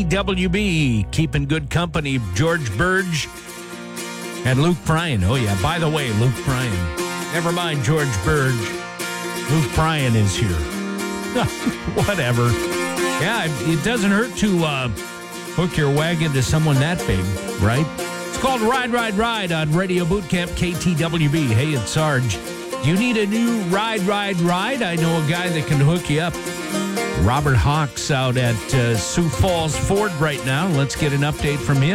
WB, keeping good company. George Burge and Luke Bryan. Oh, yeah. By the way, Luke Bryan. Never mind George Burge. Luke Bryan is here. Whatever. Yeah, it doesn't hurt to hook your wagon to someone that big, right? It's called Ride, Ride, Ride on Radio Boot Camp KTWB. Hey, it's Sarge. Do you need a new Ride, Ride, Ride? I know a guy that can hook you up. Robert Hawks out at Sioux Falls Ford right now. Let's get an update from him.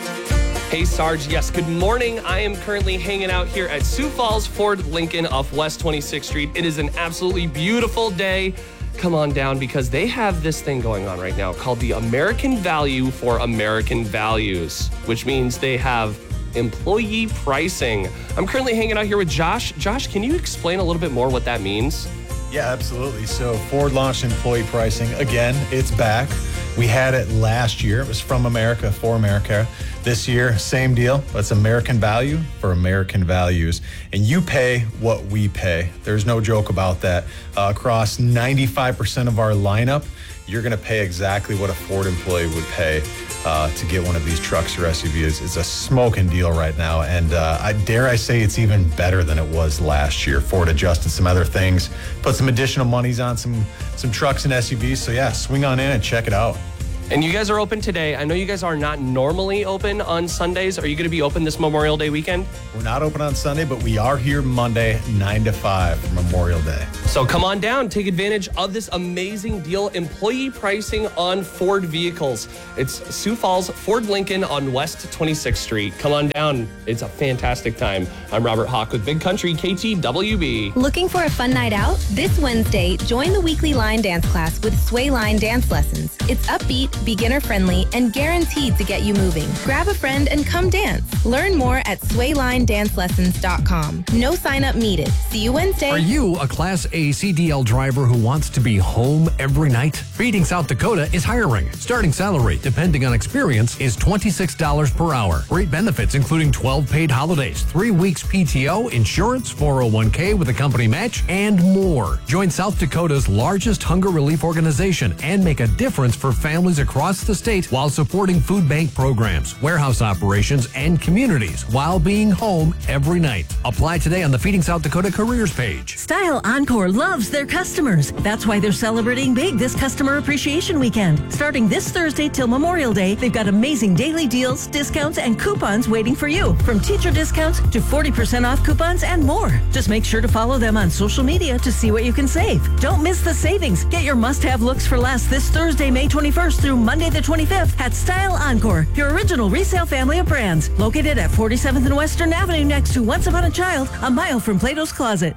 Hey, Sarge. Yes, good morning. I am currently hanging out here at Sioux Falls Ford Lincoln off West 26th Street. It is an absolutely beautiful day. Come on down because they have this thing going on right now called the American Value for American Values, which means they have employee pricing. I'm currently hanging out here with Josh. Josh, can you explain a little bit more what that means? Yeah, absolutely. So Ford launched employee pricing. Again, it's back. We had it last year. It was from America for America. This year, same deal, but it's American value for American values. And you pay what we pay. There's no joke about that. Across 95% of our lineup, you're going to pay exactly what a Ford employee would pay to get one of these trucks or SUVs. It's a smoking deal right now. And I dare I say it's even better than it was last year. Ford adjusted some other things, put some additional monies on some trucks and SUVs. So yeah, swing on in and check it out. And you guys are open today. I know you guys are not normally open on Sundays. Are you going to be open this Memorial Day weekend? We're not open on Sunday, but we are here Monday, 9 to 5 for Memorial Day. So come on down. Take advantage of this amazing deal. Employee pricing on Ford vehicles. It's Sioux Falls Ford Lincoln on West 26th Street. Come on down. It's a fantastic time. I'm Robert Hawk with Big Country KTWB. Looking for a fun night out? This Wednesday, join the weekly line dance class with Sway Line Dance Lessons. It's upbeat, beginner-friendly, and guaranteed to get you moving. Grab a friend and come dance. Learn more at swaylinedancelessons.com. No sign-up needed. See you Wednesday. Are you a Class A CDL driver who wants to be home every night? Feeding South Dakota is hiring. Starting salary, depending on experience, is $26 per hour. Great benefits including 12 paid holidays, 3 weeks PTO, insurance, 401k with a company match, and more. Join South Dakota's largest hunger relief organization and make a difference for families across the state while supporting food bank programs, warehouse operations, and communities while being home every night. Apply today on the Feeding South Dakota careers page. Style Encore loves their customers. That's why they're celebrating big this Customer Appreciation Weekend. Starting this Thursday till Memorial Day, they've got amazing daily deals, discounts, and coupons waiting for you. From teacher discounts to 40% off coupons and more. Just make sure to follow them on social media to see what you can save. Don't miss the savings. Get your must-have looks for less this Thursday, May 21st through Monday the 25th at Style Encore, your original resale family of brands. Located at 47th and Western Avenue next to Once Upon a Child, a mile from Plato's Closet.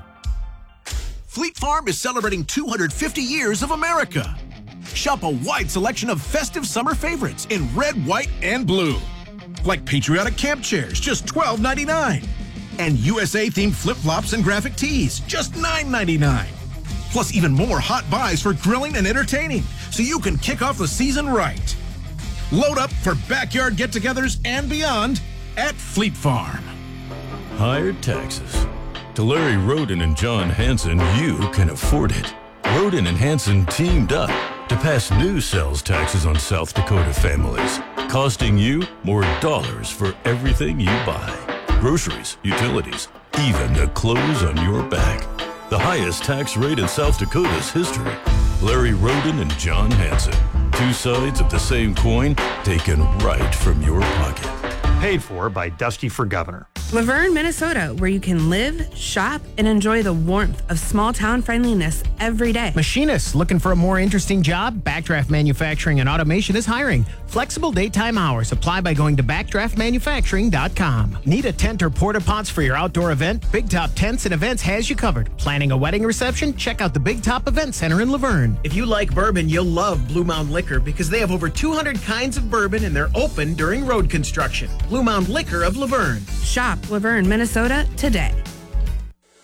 Fleet Farm is celebrating 250 years of America. Shop a wide selection of festive summer favorites in red, white, and blue. Like patriotic camp chairs, just $12.99. And USA-themed flip-flops and graphic tees, just $9.99. Plus even more hot buys for grilling and entertaining, so you can kick off the season right. Load up for backyard get-togethers and beyond at Fleet Farm. Higher taxes. To Larry Roden and John Hanson, you can afford it. Roden and Hanson teamed up to pass new sales taxes on South Dakota families, costing you more dollars for everything you buy. Groceries, utilities, even the clothes on your back. The highest tax rate in South Dakota's history. Larry Roden and John Hanson. Two sides of the same coin taken right from your pocket. Paid for by Dusty for Governor. Laverne, Minnesota, where you can live, shop, and enjoy the warmth of small-town friendliness every day. Machinists looking for a more interesting job? Backdraft Manufacturing and Automation is hiring. Flexible daytime hours. Apply by going to backdraftmanufacturing.com. Need a tent or porta pots for your outdoor event? Big Top Tents and Events has you covered. Planning a wedding reception? Check out the Big Top Event Center in Laverne. If you like bourbon, you'll love Blue Mound Liquor because they have over 200 kinds of bourbon and they're open during road construction. Blue Mound Liquor of Laverne. Shop Laverne, Minnesota today.